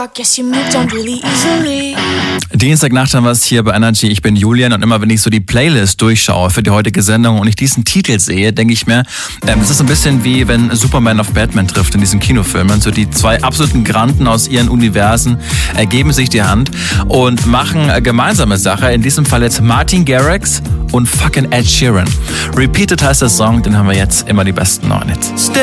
guess you moved on really easily. Dienstagnacht haben wir es hier bei Energy. Ich bin Julian und immer wenn ich so die Playlist durchschaue für die heutige Sendung und ich diesen Titel sehe, denke ich mir, das ist so ein bisschen wie wenn Superman auf Batman trifft in diesen Kinofilmen. So die zwei absoluten Granden aus ihren Universen geben sich die Hand und machen gemeinsame Sache. In diesem Fall jetzt Martin Garrix und fucking Ed Sheeran. Repeated heißt der Song, den haben wir jetzt immer die besten neuen Hits.